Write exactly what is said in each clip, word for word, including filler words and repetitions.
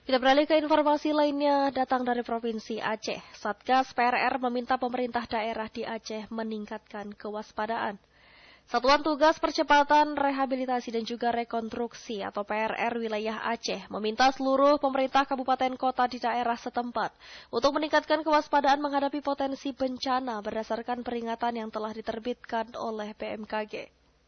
Kita beralih ke informasi lainnya datang dari Provinsi Aceh. Satgas P R R meminta pemerintah daerah di Aceh meningkatkan kewaspadaan. Satuan Tugas Percepatan Rehabilitasi dan juga Rekonstruksi atau P R R wilayah Aceh meminta seluruh pemerintah kabupaten kota di daerah setempat untuk meningkatkan kewaspadaan menghadapi potensi bencana berdasarkan peringatan yang telah diterbitkan oleh B M K G.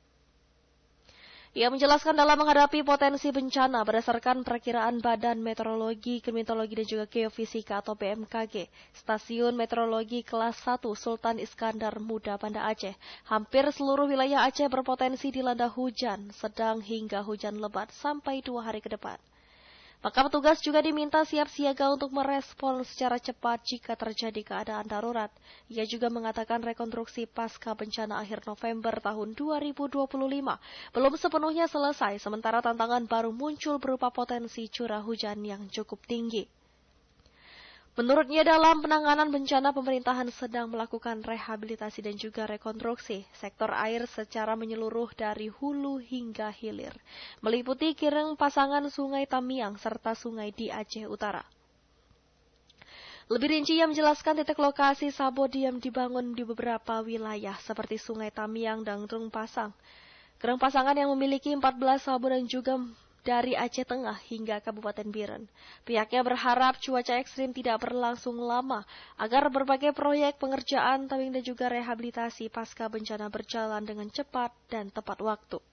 Ia menjelaskan dalam menghadapi potensi bencana berdasarkan perakiraan Badan Meteorologi, Klimatologi dan juga Geofisika atau B M K G, Stasiun Meteorologi Kelas satu Sultan Iskandar Muda Banda Aceh. Hampir seluruh wilayah Aceh berpotensi dilanda hujan sedang hingga hujan lebat sampai dua hari ke depan. Maka petugas juga diminta siap siaga untuk merespon secara cepat jika terjadi keadaan darurat. Ia juga mengatakan rekonstruksi pasca bencana akhir November tahun dua ribu dua puluh lima belum sepenuhnya selesai, sementara tantangan baru muncul berupa potensi curah hujan yang cukup tinggi. Menurutnya dalam penanganan bencana pemerintahan sedang melakukan rehabilitasi dan juga rekonstruksi sektor air secara menyeluruh dari hulu hingga hilir, meliputi kireng pasangan Sungai Tamiang serta sungai di Aceh Utara. Lebih rinci ia menjelaskan titik lokasi sabod yang dibangun di beberapa wilayah seperti Sungai Tamiang dan Kereng Pasang. Kereng Pasangan yang memiliki empat belas sabod dan juga dari Aceh Tengah hingga Kabupaten Biren. Pihaknya berharap cuaca ekstrim tidak berlangsung lama agar berbagai proyek pengerjaan tebing dan juga rehabilitasi pasca bencana berjalan dengan cepat dan tepat waktu.